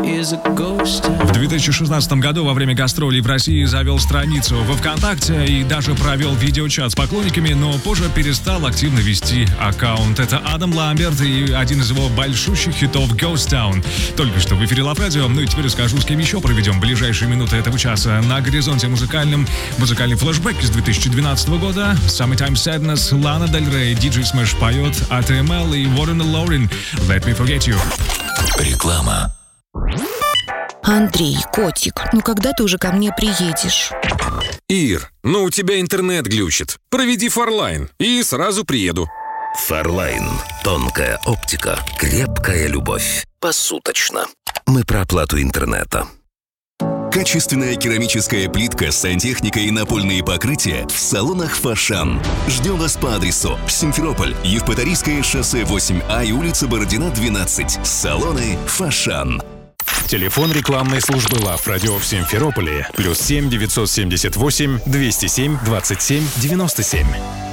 В 2016 году во время гастролей в России завел страницу во ВКонтакте и даже провел видеочат с поклонниками, но позже перестал активно вести аккаунт. Это Адам Ламберт и один из его большущих хитов «Ghost Town». Только что в эфире Love Radio. Ну и теперь расскажу, с кем еще проведем ближайшие минуты этого часа. На горизонте музыкальный флешбэк из 2012 года. Summertime Sadness, Лана Дель Рей, DJ Smash поет, ATML и Warren Лорин. Let Me Forget You. Реклама. Андрей, котик, ну когда ты уже ко мне приедешь? Ир, ну у тебя интернет глючит. Проведи Фарлайн и сразу приеду. Фарлайн. Тонкая оптика, крепкая любовь. Посуточно. Мы про оплату интернета. Качественная керамическая плитка, сантехника и напольные покрытия в салонах «Фошан». Ждем вас по адресу: Симферополь, Евпаторийское шоссе 8А и улица Бородина, 12. Салоны «Фошан». Телефон рекламной службы Love Radio в Симферополе +7 978 207 27 97.